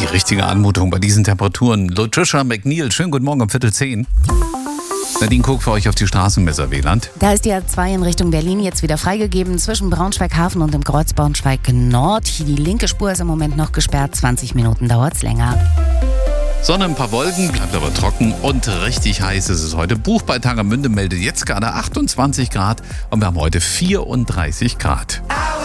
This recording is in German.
richtige Anmutung bei diesen Temperaturen. Latricia McNeil, schönen guten Morgen um 9:45. Nadine guckt für euch auf die Straßenmesser WLAN. Da ist die A2 in Richtung Berlin jetzt wieder freigegeben zwischen Braunschweig-Hafen und dem Kreuz Braunschweig-Nord. Hier die linke Spur ist im Moment noch gesperrt, 20 Minuten dauert es länger. Sonne, ein paar Wolken, bleibt aber trocken und richtig heiß ist es heute. Buch bei Tangermünde meldet jetzt gerade 28 Grad und wir haben heute 34 Grad.